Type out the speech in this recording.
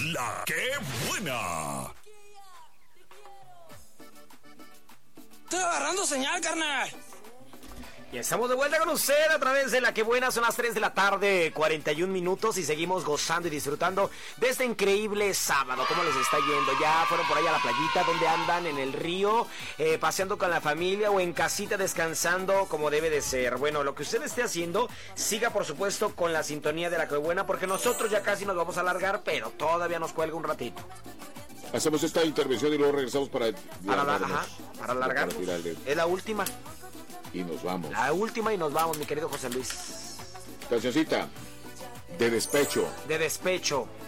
La Que Buena. Estoy agarrando señal, carnal. Y estamos de vuelta con usted a través de La Que Buena. Son las 3 de la tarde, 41 minutos, y seguimos gozando y disfrutando de este increíble sábado. ¿Cómo les está yendo? ¿Ya fueron por ahí a la playita? ¿Dónde andan? ¿En el río? ¿Paseando con la familia o en casita descansando como debe de ser? Bueno, lo que usted esté haciendo, siga por supuesto con la sintonía de La Que Buena, porque nosotros ya casi nos vamos a alargar, pero todavía nos cuelga un ratito. Hacemos esta intervención y luego regresamos para alargar. Es la última. Y nos vamos. La última y nos vamos, mi querido José Luis. Cancioncita de despecho. De despecho.